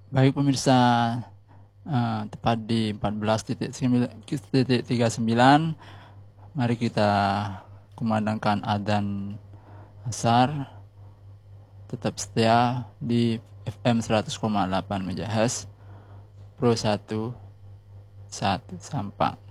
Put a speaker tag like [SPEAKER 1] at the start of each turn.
[SPEAKER 1] Baik pemirsa, tepat di 14:39, mari kita kumandangkan adzan asar. Tetap setia di FM 100,8 MHz Pro 1 Sampang.